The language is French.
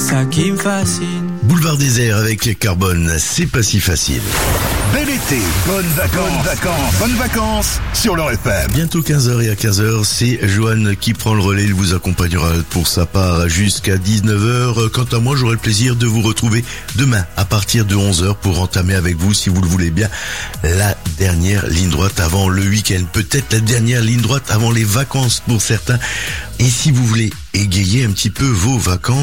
ça qui me fascine. Boulevard Désert avec Carbone, c'est pas si facile. Bel été, bonnes vacances sur leur FM. Bientôt 15h et à 15h, c'est Johan qui prend le relais. Il vous accompagnera pour sa part jusqu'à 19h. Quant à moi, j'aurai le plaisir de vous retrouver demain à partir de 11h pour entamer avec vous, si vous le voulez bien, la dernière ligne droite avant le week-end. Peut-être la dernière ligne droite avant les vacances pour certains. Et si vous voulez égayer un petit peu vos vacances,